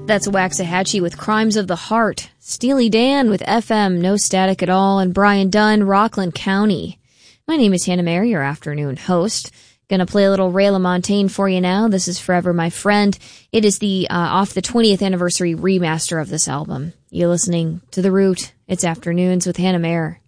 That's Waxahachie with Crimes of the Heart, Steely Dan with FM, No Static at All, and Brian Dunn, Rockland County. My name is Hannah Mayer, your afternoon host. Gonna play a little Ray LaMontagne for you now. This is Forever My Friend. It is the off the 20th anniversary remaster of this album. You're listening to The Root. It's Afternoons with Hannah Mayer.